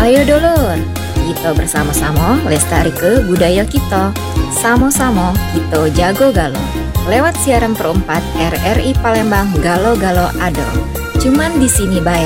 Ayo dulur, kita bersama-sama lestari ke budaya kita. Sama-sama kita jago galo. Lewat siaran perempat RRI Palembang, Galo Galo Ado. Cuman di sini bae.